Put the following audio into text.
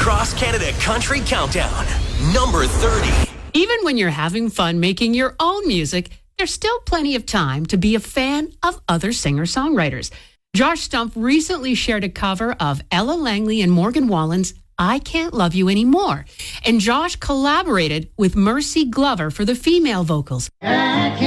Cross Canada Country Countdown, number 30. Even when you're having fun making your own music, there's still plenty of time to be a fan of other singer-songwriters. Josh Stumpf recently shared a cover of Ella Langley and Morgan Wallen's I Can't Love You Anymore. And Josh collaborated with Mercy Glover for the female vocals.